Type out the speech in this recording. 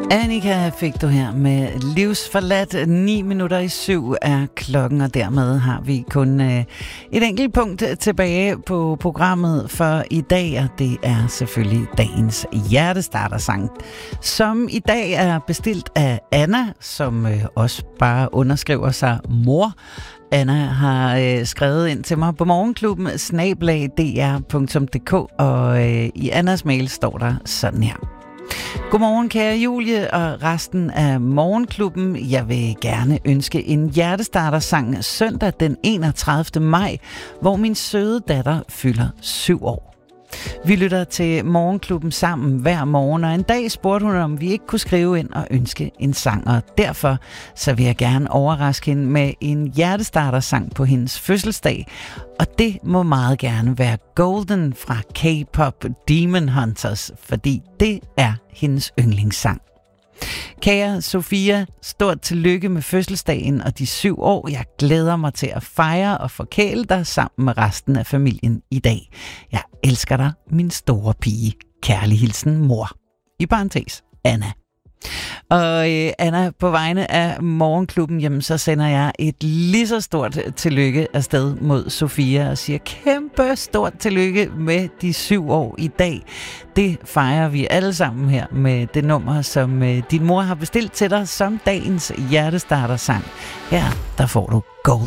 Annika fik du her med Livsforladt. 7:09 er klokken, og dermed har vi kun et enkelt punkt tilbage på programmet for i dag, og det er selvfølgelig dagens hjertestartersang, som i dag er bestilt af Anna, som også bare underskriver sig mor. Anna har skrevet ind til mig på morgenklubben @dr.dk, og i Annas mail står der sådan her. Godmorgen kære Julie og resten af morgenklubben. Jeg vil gerne ønske en hjertestartersang søndag den 31. maj, hvor min søde datter fylder 7 år. Vi lytter til morgenklubben sammen hver morgen, og en dag spurgte hun, om vi ikke kunne skrive ind og ønske en sang, og derfor så vil jeg gerne overraske hende med en hjertestartersang på hendes fødselsdag, og det må meget gerne være Golden fra K-pop Demon Hunters, fordi det er hendes yndlingssang. Kære Sofia, stort tillykke med fødselsdagen og de 7 år. Jeg glæder mig til at fejre og forkæle dig sammen med resten af familien i dag. Jeg elsker dig, min store pige. Kærlig hilsen, mor. I parentes, Anna. Og Anna, på vegne af morgenklubben, jamen, så sender jeg et lige så stort tillykke afsted mod Sofia og siger kæmpe stort tillykke med de 7 år i dag. Det fejrer vi alle sammen her med det nummer, som din mor har bestilt til dig som dagens hjertestartersang. Her, der får du Golden.